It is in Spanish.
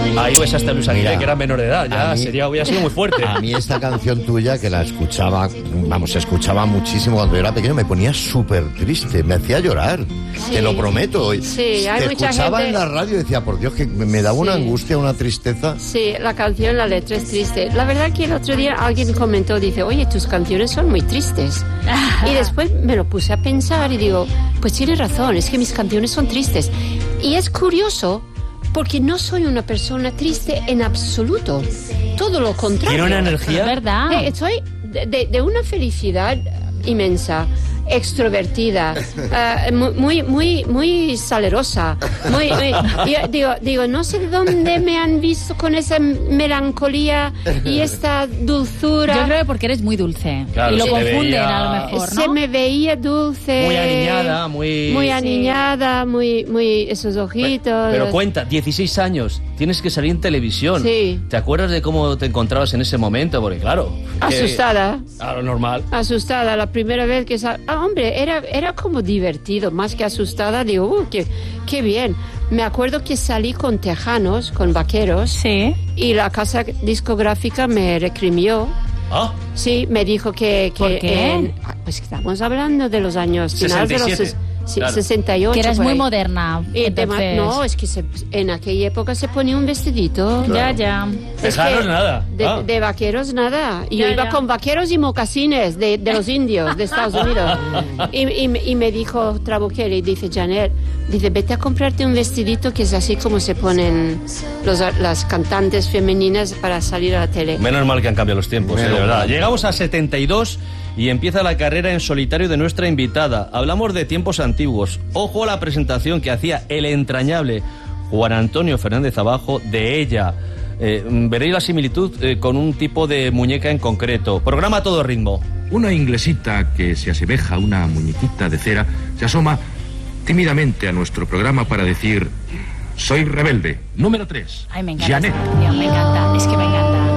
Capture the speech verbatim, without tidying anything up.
Ahí ves hasta Luis Aguilera, que era menor de edad, ya mí, sería, hubiera sido muy fuerte. A mí esta canción tuya, que la escuchaba, vamos, escuchaba muchísimo cuando yo era pequeño, me ponía súper triste, me hacía llorar, sí, te lo prometo. Sí, hay te mucha escuchaba gente... en la radio y decía, por Dios, que me daba una sí. angustia, una tristeza. Sí, la canción, la letra es triste. La verdad que el otro día alguien comentó, dice, oye, tus canciones son muy tristes. Y después me lo puse a pensar y digo, pues tiene razón, es que mis canciones son tristes. Y es curioso, porque no soy una persona triste en absoluto. Todo lo contrario. ¿Tiene una energía? ¿Verdad? Eh, soy de, de, de una felicidad inmensa, extrovertida, uh, muy, muy, muy salerosa. Muy, muy, yo, digo, digo, no sé de dónde me han visto con esa melancolía y esta dulzura. Yo creo que porque eres muy dulce. Claro, y lo confunden veía... a lo mejor, ¿no? Se me veía dulce. Muy aniñada, muy... Muy aniñada, sí. muy, muy... esos ojitos. Pero, pero cuenta, dieciséis años, tienes que salir en televisión. Sí. ¿Te acuerdas de cómo te encontrabas en ese momento? Porque claro... Asustada. Que... Claro, normal. Asustada, la primera vez que... Sal... Ah, hombre, era, era como divertido, más que asustada. Digo, uh, qué, qué bien. Me acuerdo que salí con Tejanos, con Vaqueros. Sí. Y la casa discográfica me recrimió. ¿Ah? Sí, me dijo que... que ¿Por qué? En, pues estamos hablando de los años... finales de los sí, claro. sesenta y ocho. Que eras muy ahí. moderna. Y entonces... No, es que se, en aquella época se ponía un vestidito. Claro. Ya, ya. Tejanos nada. De, ah. de vaqueros nada. Y ya, yo iba ya. con vaqueros y mocasines de, de los indios de Estados Unidos. Y, y, y me dijo Trabuqueri, dice Janet, dice, vete a comprarte un vestidito que es así como se ponen los, las cantantes femeninas para salir a la tele. Menos mal que han cambiado los tiempos, eh, de verdad. mal. Llegamos a setenta y dos y empieza la carrera en solitario de nuestra invitada. Hablamos de tiempos antiguos. Ojo a la presentación que hacía el entrañable Juan Antonio Fernández Abajo de ella. Eh, veréis la similitud eh, con un tipo de muñeca en concreto. Programa a todo ritmo. Una inglesita que se asemeja a una muñequita de cera se asoma tímidamente a nuestro programa para decir: soy rebelde. Número tres. Ay, me encanta Janet. esta canción, me encanta. Es que me encanta.